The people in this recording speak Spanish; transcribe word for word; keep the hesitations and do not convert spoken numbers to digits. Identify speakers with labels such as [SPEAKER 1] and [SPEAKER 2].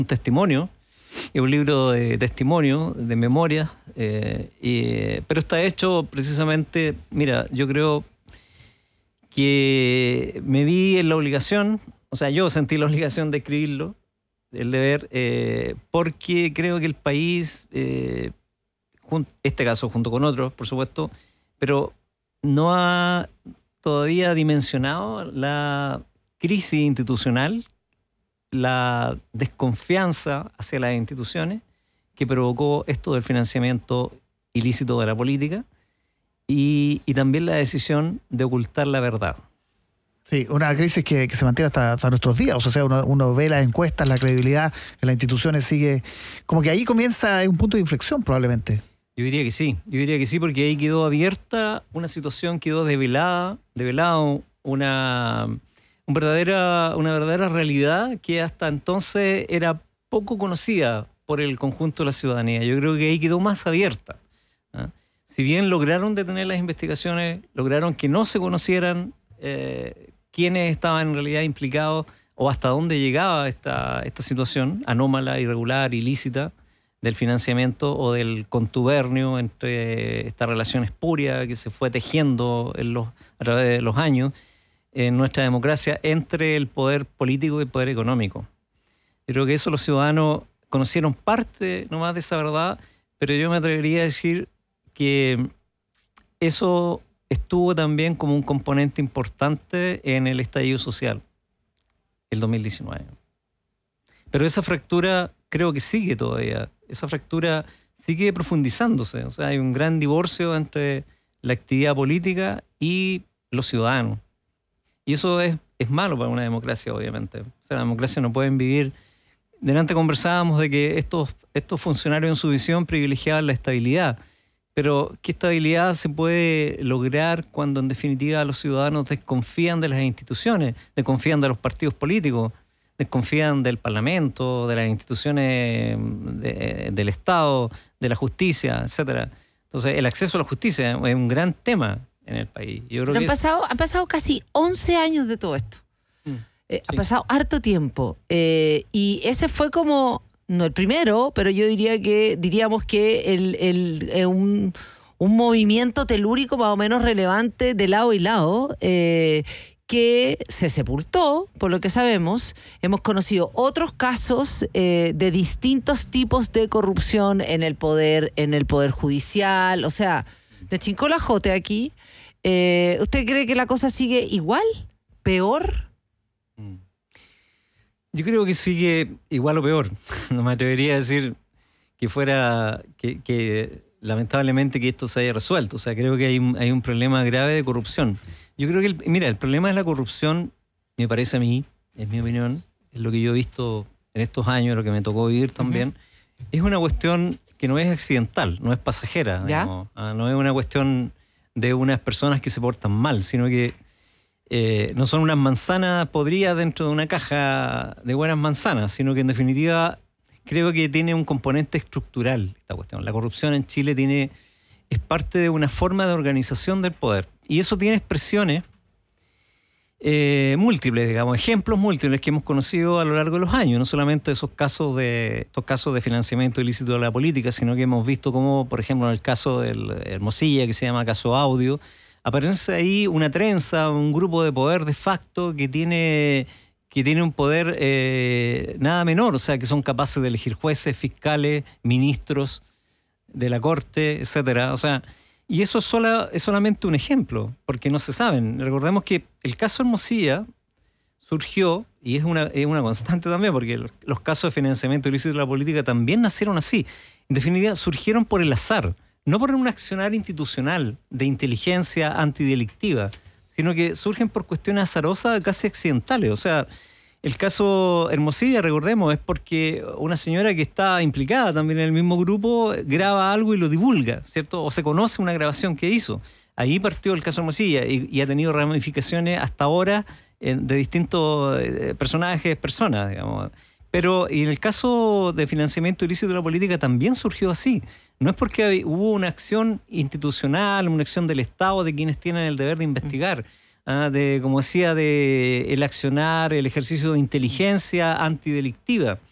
[SPEAKER 1] un testimonio, es un libro de testimonio, de memoria, eh, y, pero está hecho precisamente, mira, yo creo que me vi en la obligación, o sea, yo sentí la obligación de escribirlo, el deber, eh, porque creo que el país, eh, jun- este caso junto con otros, por supuesto, pero no ha todavía dimensionado la crisis institucional, la desconfianza hacia las instituciones que provocó esto del financiamiento ilícito de la política y, y también la decisión de ocultar la verdad.
[SPEAKER 2] Sí, una crisis que, que se mantiene hasta, hasta nuestros días. O sea, uno, uno ve las encuestas, la credibilidad en las instituciones sigue... Como que ahí comienza un punto de inflexión probablemente.
[SPEAKER 1] Yo diría que sí, yo diría que sí, porque ahí quedó abierta una situación, quedó develada, develado una, un verdadera, una verdadera realidad que hasta entonces era poco conocida por el conjunto de la ciudadanía. Yo creo que ahí quedó más abierta, ¿ah? Si bien lograron detener las investigaciones, lograron que no se conocieran eh, quiénes estaban en realidad implicados o hasta dónde llegaba esta, esta situación anómala, irregular, ilícita, del financiamiento o del contubernio entre esta relación espuria que se fue tejiendo en los, a través de los años en nuestra democracia entre el poder político y el poder económico. Yo creo que eso los ciudadanos conocieron parte nomás de esa verdad, pero yo me atrevería a decir que eso estuvo también como un componente importante en el estallido social, el dos mil diecinueve. Pero esa fractura creo que sigue todavía. Esa fractura sigue profundizándose. O sea, hay un gran divorcio entre la actividad política y los ciudadanos. Y eso es, es malo para una democracia, obviamente. O sea, la democracia no pueden vivir... Delante conversábamos de que estos, estos funcionarios en su visión privilegiaban la estabilidad. Pero ¿qué estabilidad se puede lograr cuando en definitiva los ciudadanos desconfían de las instituciones, desconfían de los partidos políticos, desconfían del Parlamento, de las instituciones de, del Estado, de la justicia, etcétera? Entonces, el acceso a la justicia es un gran tema en el país. Yo creo
[SPEAKER 3] Pero han,
[SPEAKER 1] que
[SPEAKER 3] pasado, han pasado casi once años de todo esto.
[SPEAKER 1] Mm,
[SPEAKER 3] Eh,
[SPEAKER 1] sí.
[SPEAKER 3] Ha pasado harto tiempo. Eh, y ese fue como, no el primero, pero yo diría que, diríamos que el, el, eh, un, un movimiento telúrico más o menos relevante de lado y lado, eh, que se sepultó, por lo que sabemos. Hemos conocido otros casos eh, de distintos tipos de corrupción en el poder, en el poder judicial. O sea, de chincó la jote aquí. Eh, ¿Usted cree que la cosa sigue igual? ¿Peor?
[SPEAKER 1] Yo creo que sigue igual o peor. No me atrevería a decir que fuera, que, que lamentablemente que esto se haya resuelto. O sea, creo que hay un, hay un problema grave de corrupción. Yo creo que, el, mira, el problema de la corrupción, me parece a mí, es mi opinión, es lo que yo he visto en estos años, lo que me tocó vivir también, uh-huh. Es una cuestión que no es accidental, no es pasajera, digamos, ¿ah? No es una cuestión de unas personas que se portan mal, sino que Eh, no son unas manzanas podridas dentro de una caja de buenas manzanas, sino que en definitiva creo que tiene un componente estructural esta cuestión. La corrupción en Chile tiene, es parte de una forma de organización del poder. Y eso tiene expresiones eh, múltiples, digamos, ejemplos múltiples que hemos conocido a lo largo de los años. No solamente esos casos de, estos casos de financiamiento ilícito de la política, sino que hemos visto como, por ejemplo, en el caso del Hermosilla, que se llama caso Audio, aparece ahí una trenza, un grupo de poder de facto que tiene, que tiene un poder eh, nada menor, o sea, que son capaces de elegir jueces, fiscales, ministros de la corte, etcétera. O sea, y eso es, sola, es solamente un ejemplo, porque no se saben. Recordemos que el caso Hermosilla surgió, y es una, es una constante también, porque los, los casos de financiamiento ilícito de la política también nacieron así. En definitiva, surgieron por el azar. No por un accionar institucional de inteligencia antidelictiva, sino que surgen por cuestiones azarosas, casi accidentales. O sea, el caso Hermosilla, recordemos, es porque una señora que está implicada también en el mismo grupo graba algo y lo divulga, ¿cierto? O se conoce una grabación que hizo. Ahí partió el caso Hermosilla y, y ha tenido ramificaciones hasta ahora eh, de distintos eh, personajes, personas, digamos. Pero y en el caso de financiamiento ilícito de la política también surgió así. No es porque hubo una acción institucional, una acción del Estado de quienes tienen el deber de investigar, ¿ah? de, como decía, de el accionar, el ejercicio de inteligencia antidelictiva.